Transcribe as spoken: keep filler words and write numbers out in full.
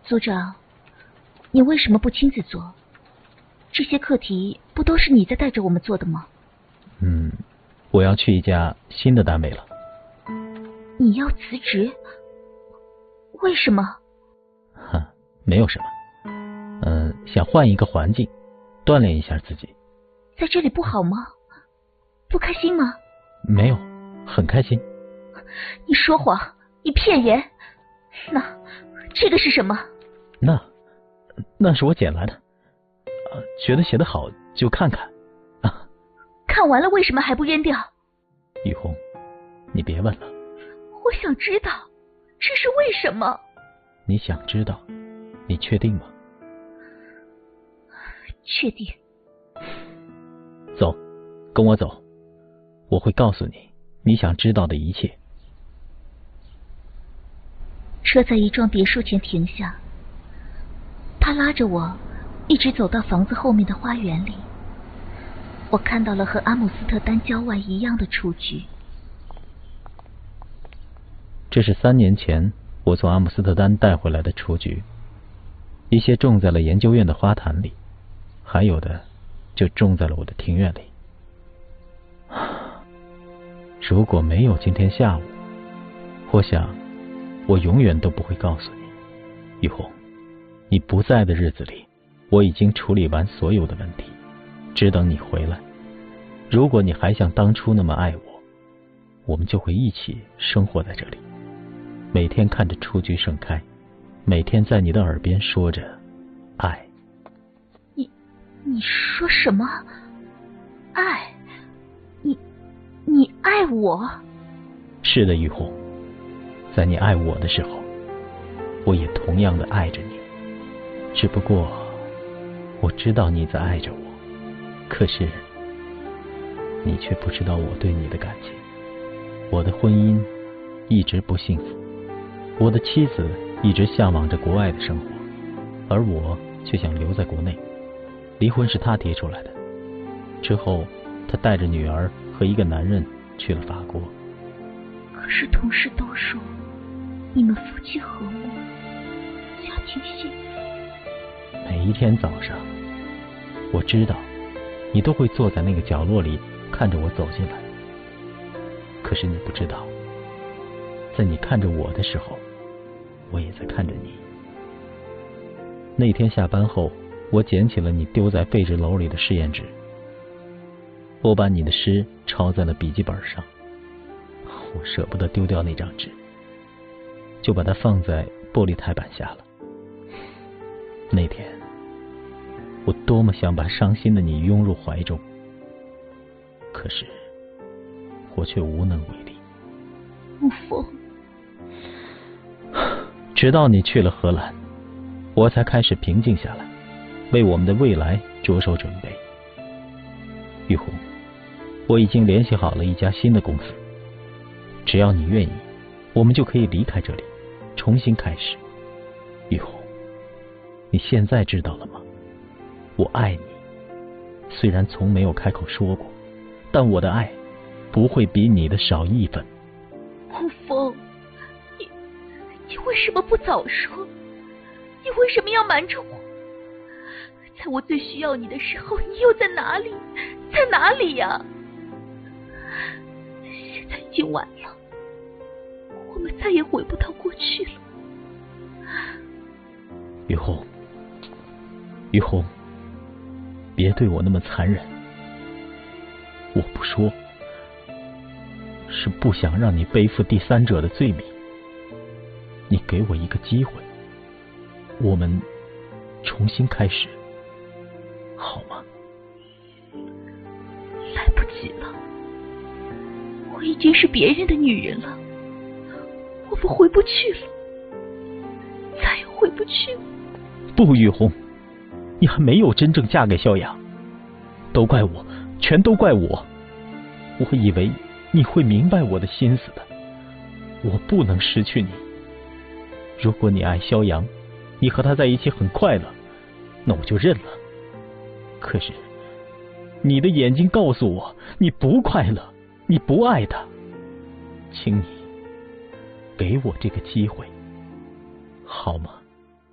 组长，你为什么不亲自做？这些课题不都是你在带着我们做的吗？ 嗯，我要去一家新的单位了。 你要辞职？为什么？ 哈，没有什么。嗯、呃，想换一个环境，锻炼一下自己。 在这里不好吗？不开心吗？ 没有，很开心。 你说谎，你骗人。那这个是什么？ 那那是我捡来的，啊，觉得写得好就看看啊。 看完了为什么还不扔掉？ 雨红，你别问了。 我想知道这是为什么。 你想知道？你确定吗？ 确定。 走，跟我走，我会告诉你你想知道的一切。 车在一幢别墅前停下，他拉着我一直走到房子后面的花园里。我看到了和阿姆斯特丹郊外一样的雏菊。 这是三年前我从阿姆斯特丹带回来的雏菊，一些种在了研究院的花坛里，还有的就种在了我的庭院里。如果没有今天下午，我想我永远都不会告诉你，雨红，你不在的日子里，我已经处理完所有的问题，只等你回来。如果你还像当初那么爱我，我们就会一起生活在这里，每天看着雏菊盛开，每天在你的耳边说着爱。 你你说什么？爱？你你爱我？ 是的，雨红，在你爱我的时候，我也同样的爱着你。只不过我知道你在爱着我，可是你却不知道我对你的感情。我的婚姻一直不幸福，我的妻子一直向往着国外的生活，而我却想留在国内。离婚是他提出来的，之后他带着女儿和一个男人去了法国。 可是同事都说你们夫妻和睦，家庭幸福。 每一天早上，我知道你都会坐在那个角落里看着我走进来，可是你不知道，在你看着我的时候，我也在看着你。那天下班后，我捡起了你丢在废纸篓里的试验纸，我把你的诗抄在了笔记本上，我舍不得丢掉那张纸，就把它放在玻璃台板下了。那天我多么想把伤心的你拥入怀中，可是我却无能为力。 沐风， 直到你去了荷兰，我才开始平静下来，为我们的未来着手准备。玉红，我已经联系好了一家新的公司，只要你愿意，我们就可以离开这里，重新开始。玉红，你现在知道了吗？我爱你，虽然从没有开口说过，但我的爱不会比你的少一分。 沐风，你你为什么不早说？你为什么要瞒着我？在我最需要你的时候，你又在哪里？在哪里呀？现在已经晚了，我们再也回不到过去了。 于红，于红，别对我那么残忍。我不说，是不想让你背负第三者的罪名。你给我一个机会，我们重新开始，好吗？ 来不及了，我已经是别人的女人了，我们回不去了，再也回不去了。 不，雨红，你还没有真正嫁给萧阳，都怪我，全都怪我。我以为你会明白我的心思的，我不能失去你。如果你爱萧阳，你和他在一起很快乐，那我就认了。可是你的眼睛告诉我，你不快乐，你不爱他。请你给我这个机会，好吗？